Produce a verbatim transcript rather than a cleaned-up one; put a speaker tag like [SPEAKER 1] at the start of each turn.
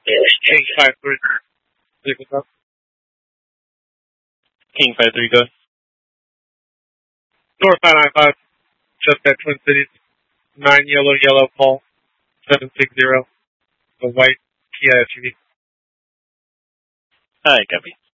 [SPEAKER 1] King five three.
[SPEAKER 2] King five three, go.
[SPEAKER 1] North five nine five. Just at Twin Cities. Nine yellow yellow Paul. Seven six zero. The white Kia S U V.
[SPEAKER 2] Alright, copy.